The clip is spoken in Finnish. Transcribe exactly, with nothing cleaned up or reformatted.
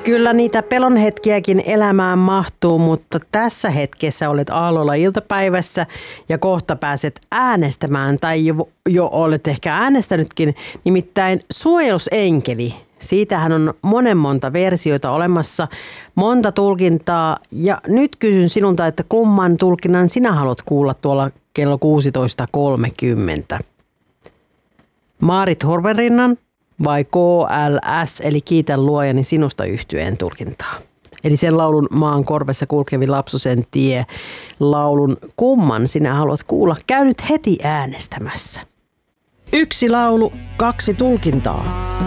Kyllä niitä pelon hetkiäkin elämään mahtuu, mutta tässä hetkessä olet aallolla iltapäivässä ja kohta pääset äänestämään tai jo, jo olet ehkä äänestänytkin, nimittäin suojelusenkeli. Siitähän on monen monta versioita olemassa, monta tulkintaa ja nyt kysyn sinulta, että kumman tulkinnan sinä haluat kuulla tuolla kello kuusitoista kolmekymmentä. Maarit Horvenrinnan vai K L S eli Kiitän luojani sinusta -yhtyeen tulkintaa? Eli sen laulun Maan korvessa kulkevi lapsusen tie laulun kumman sinä haluat kuulla? Käy nyt heti äänestämässä. Yksi laulu, kaksi tulkintaa.